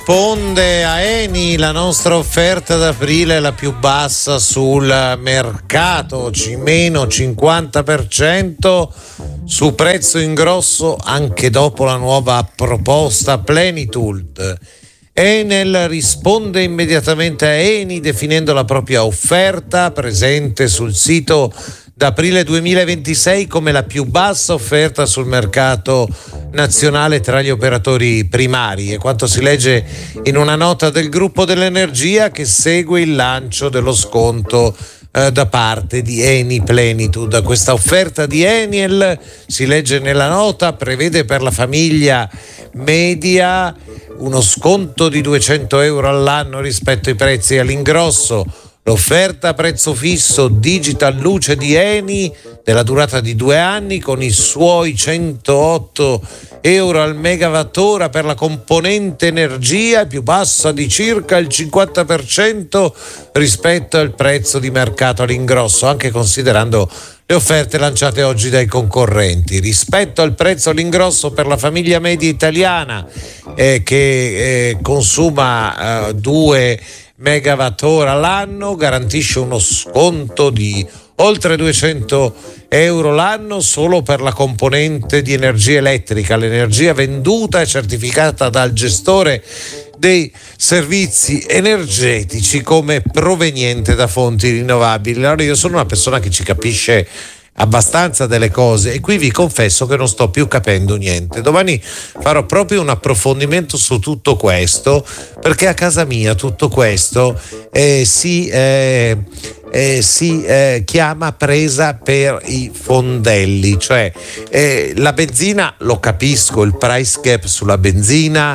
Risponde a Eni, la nostra offerta d'aprile è la più bassa sul mercato, meno 50% su prezzo in grosso anche dopo la nuova proposta Plenitude. Enel risponde immediatamente a Eni definendo la propria offerta presente sul sito d'aprile 2026 come la più bassa offerta sul mercato nazionale tra gli operatori primari, e quanto si legge in una nota del gruppo dell'energia che segue il lancio dello sconto da parte di Eni Plenitude. Questa offerta di Enel, si legge nella nota, prevede per la famiglia media uno sconto di 200 euro all'anno rispetto ai prezzi all'ingrosso. L'offerta a prezzo fisso Digital Luce di Eni della durata di 2 anni con i suoi 108 euro al megawattora per la componente energia, più bassa di circa il 50% rispetto al prezzo di mercato all'ingrosso, anche considerando le offerte lanciate oggi dai concorrenti. Rispetto al prezzo all'ingrosso per la famiglia media italiana che consuma 2 megawattora l'anno, garantisce uno sconto di oltre 200 euro l'anno solo per la componente di energia elettrica. L'energia venduta è certificata dal gestore dei servizi energetici come proveniente da fonti rinnovabili. Allora, io sono una persona che ci capisce abbastanza delle cose e qui vi confesso che non sto più capendo niente. Domani farò proprio un approfondimento su tutto questo, perché a casa mia tutto questo si chiama presa per i fondelli, cioè la benzina, lo capisco, il price cap sulla benzina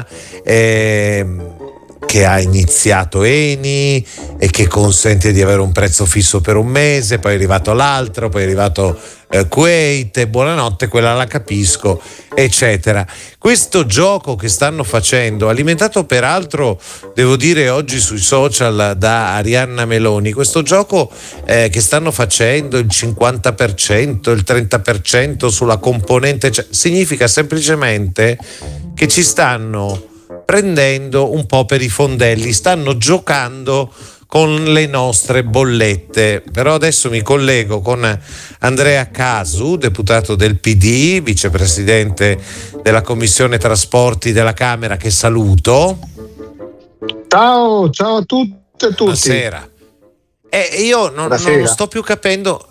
che ha iniziato Eni e che consente di avere un prezzo fisso per un mese, poi è arrivato l'altro, poi è arrivato Kuwait, e buonanotte, quella la capisco, eccetera. Questo gioco che stanno facendo, alimentato peraltro, devo dire, oggi sui social da Arianna Meloni, questo gioco che stanno facendo, il 50%, il 30% sulla componente, significa semplicemente che ci stanno prendendo un po' per i fondelli, stanno giocando con le nostre bollette. Però adesso mi collego con Andrea Casu, deputato del PD, vicepresidente della Commissione Trasporti della Camera, che saluto. Ciao a tutte e tutti. Buonasera. Io non sto più capendo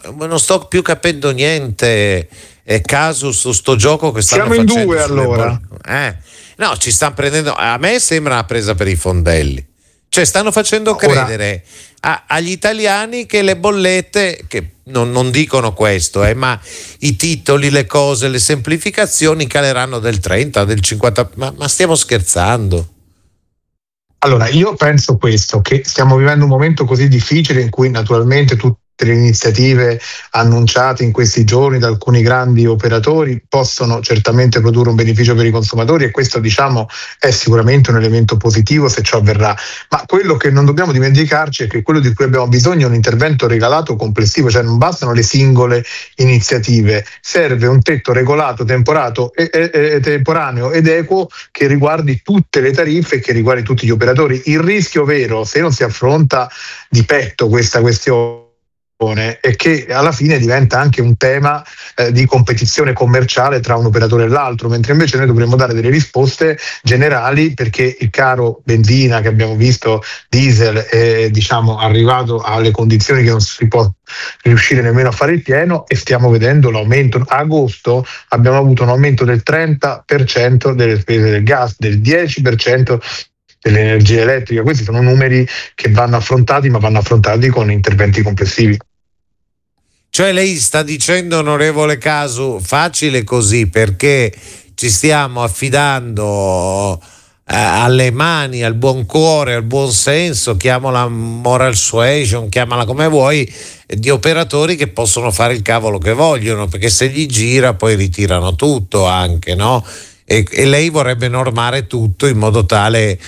niente, Casu, su sto gioco che stanno facendo. Siamo in due allora. No, ci stanno prendendo, a me sembra una presa per i fondelli, cioè stanno facendo credere agli italiani che le bollette, che non dicono questo, ma i titoli, le cose, le semplificazioni caleranno del 30, del 50, ma stiamo scherzando? Allora, io penso questo, che stiamo vivendo un momento così difficile in cui naturalmente tutte le iniziative annunciate in questi giorni da alcuni grandi operatori possono certamente produrre un beneficio per i consumatori, e questo, diciamo, è sicuramente un elemento positivo se ciò avverrà. Ma quello che non dobbiamo dimenticarci è che quello di cui abbiamo bisogno è un intervento regolato complessivo, cioè non bastano le singole iniziative, serve un tetto regolato, temporaneo ed equo che riguardi tutte le tariffe e che riguardi tutti gli operatori. Il rischio vero, se non si affronta di petto questa questione, è che alla fine diventa anche un tema di competizione commerciale tra un operatore e l'altro, mentre invece noi dovremmo dare delle risposte generali, perché il caro benzina che abbiamo visto, diesel, è arrivato alle condizioni che non si può riuscire nemmeno a fare il pieno, e stiamo vedendo l'aumento. A agosto abbiamo avuto un aumento del 30% delle spese del gas, del 10% dell'energia elettrica. Questi sono numeri che vanno affrontati, ma vanno affrontati con interventi complessivi. Cioè lei sta dicendo, onorevole Casu, facile così, perché ci stiamo affidando alle mani, al buon cuore, al buon senso, chiamala moral suasion, chiamala come vuoi, di operatori che possono fare il cavolo che vogliono, perché se gli gira poi ritirano tutto anche, no? E lei vorrebbe normare tutto in modo tale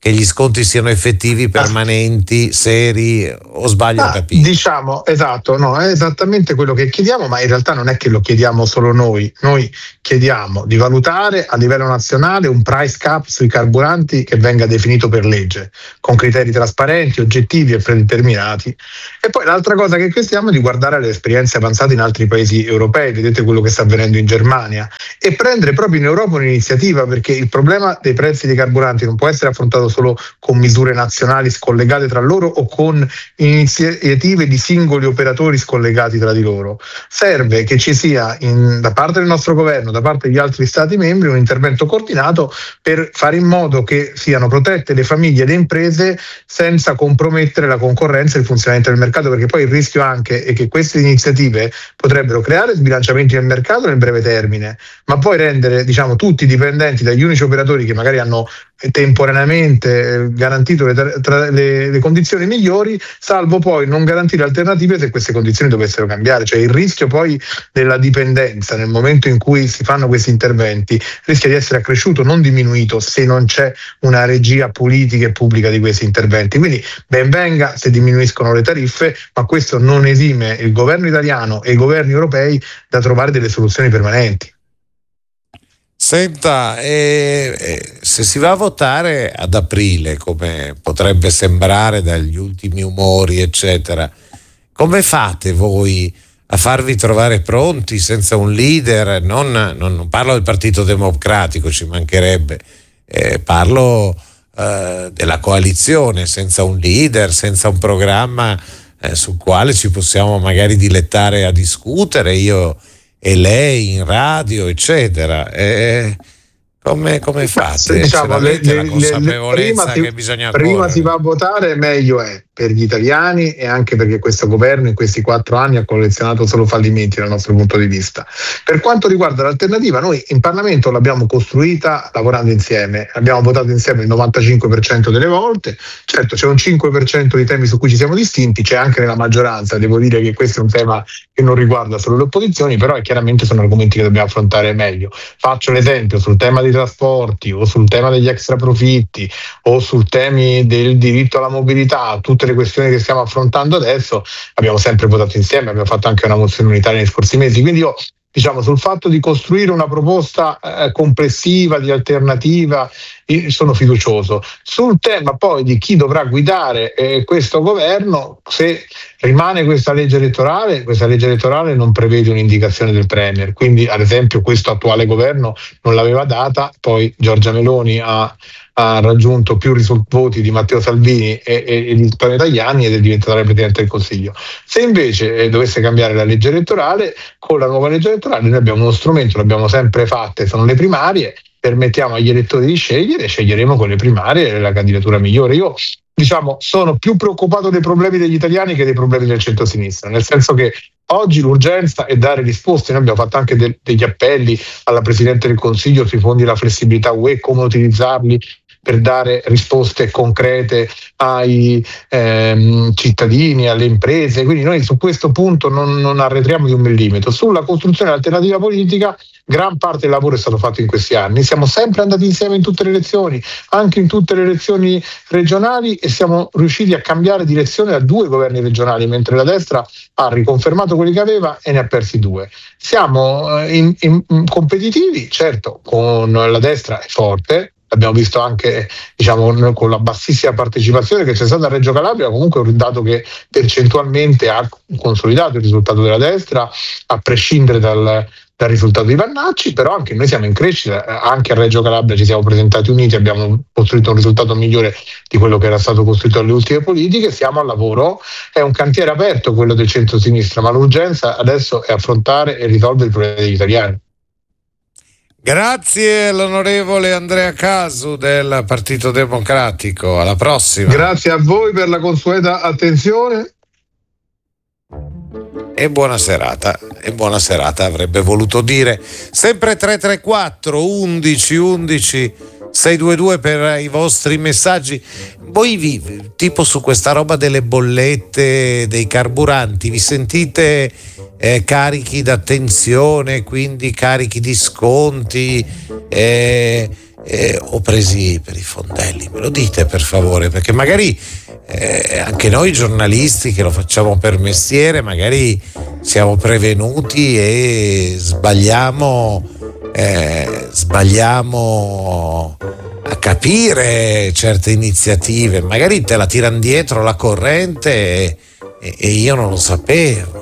che gli sconti siano effettivi, permanenti, seri, o sbaglio a capire? Diciamo, esatto, no, è esattamente quello che chiediamo, ma in realtà non è che lo chiediamo solo noi chiediamo di valutare a livello nazionale un price cap sui carburanti che venga definito per legge, con criteri trasparenti, oggettivi e predeterminati. E poi l'altra cosa che chiediamo è di guardare le esperienze avanzate in altri paesi europei, vedete quello che sta avvenendo in Germania, e prendere proprio in Europa un'iniziativa, perché il problema dei prezzi dei carburanti non può essere affrontato solo con misure nazionali scollegate tra loro o con iniziative di singoli operatori scollegati tra di loro. Serve che ci sia da parte del nostro governo, da parte degli altri Stati membri, un intervento coordinato per fare in modo che siano protette le famiglie e le imprese senza compromettere la concorrenza e il funzionamento del mercato, perché poi il rischio anche è che queste iniziative potrebbero creare sbilanciamenti nel mercato nel breve termine, ma poi rendere tutti dipendenti dagli unici operatori che magari hanno temporaneamente garantito le condizioni migliori, salvo poi non garantire alternative se queste condizioni dovessero cambiare. Cioè il rischio poi della dipendenza nel momento in cui si fanno questi interventi rischia di essere accresciuto, non diminuito, se non c'è una regia politica e pubblica di questi interventi. Quindi ben venga se diminuiscono le tariffe, ma questo non esime il governo italiano e i governi europei da trovare delle soluzioni permanenti. Senta, se si va a votare ad aprile, come potrebbe sembrare dagli ultimi umori, eccetera, come fate voi a farvi trovare pronti senza un leader? Non parlo del Partito Democratico, ci mancherebbe, parlo della coalizione, senza un leader, senza un programma sul quale ci possiamo magari dilettare a discutere, io e lei in radio, eccetera. Come fate? La consapevolezza che bisogna prima si va a votare, meglio è per gli italiani, e anche perché questo governo in questi 4 anni ha collezionato solo fallimenti dal nostro punto di vista. Per quanto riguarda l'alternativa, noi in Parlamento l'abbiamo costruita lavorando insieme, abbiamo votato insieme il 95% delle volte. Certo, c'è un 5% di temi su cui ci siamo distinti, c'è anche nella maggioranza, devo dire che questo è un tema che non riguarda solo le opposizioni, però chiaramente sono argomenti che dobbiamo affrontare meglio. Faccio l'esempio sul tema dei trasporti o sul tema degli extra profitti o sul temi del diritto alla mobilità, tutte le questioni che stiamo affrontando adesso abbiamo sempre votato insieme, abbiamo fatto anche una mozione unitaria nei scorsi mesi, quindi io sul fatto di costruire una proposta complessiva di alternativa sono fiducioso. Sul tema poi di chi dovrà guidare questo governo, se rimane questa legge elettorale non prevede un'indicazione del Premier, quindi ad esempio questo attuale governo non l'aveva data, poi Giorgia Meloni ha raggiunto più voti di Matteo Salvini e di Antonio Tajani ed è diventata la Presidente del Consiglio. Se invece dovesse cambiare la legge elettorale, con la nuova legge elettorale noi abbiamo uno strumento, l'abbiamo sempre fatte, sono le primarie, permettiamo agli elettori di scegliere e sceglieremo con le primarie la candidatura migliore. Io sono più preoccupato dei problemi degli italiani che dei problemi del centro-sinistra, nel senso che oggi l'urgenza è dare risposte. Noi abbiamo fatto anche degli appelli alla Presidente del Consiglio sui fondi della flessibilità UE, come utilizzarli per dare risposte concrete ai cittadini, alle imprese. Quindi noi su questo punto non arretriamo di un millimetro. Sulla costruzione dell'alternativa politica, gran parte del lavoro è stato fatto in questi anni. Siamo sempre andati insieme in tutte le elezioni, anche in tutte le elezioni regionali, e siamo riusciti a cambiare direzione a 2 governi regionali, mentre la destra ha riconfermato quelli che aveva e ne ha persi 2. Siamo competitivi, certo, con la destra è forte. Abbiamo visto anche con la bassissima partecipazione che c'è stata a Reggio Calabria, comunque un dato che percentualmente ha consolidato il risultato della destra, a prescindere dal risultato di Vannacci. Però anche noi siamo in crescita, anche a Reggio Calabria ci siamo presentati uniti, abbiamo costruito un risultato migliore di quello che era stato costruito alle ultime politiche, siamo al lavoro, è un cantiere aperto quello del centro-sinistra, ma l'urgenza adesso è affrontare e risolvere i problemi degli italiani. Grazie all'onorevole Andrea Casu del Partito Democratico, alla prossima. Grazie a voi per la consueta attenzione. E buona serata avrebbe voluto dire. Sempre 334 11 11 622 per i vostri messaggi. Voi tipo su questa roba delle bollette, dei carburanti, vi sentite carichi d'attenzione, quindi carichi di sconti, o presi per i fondelli? Me lo dite per favore, perché magari anche noi giornalisti che lo facciamo per mestiere magari siamo prevenuti e sbagliamo a capire certe iniziative, magari te la tirano dietro la corrente e io non lo sapevo.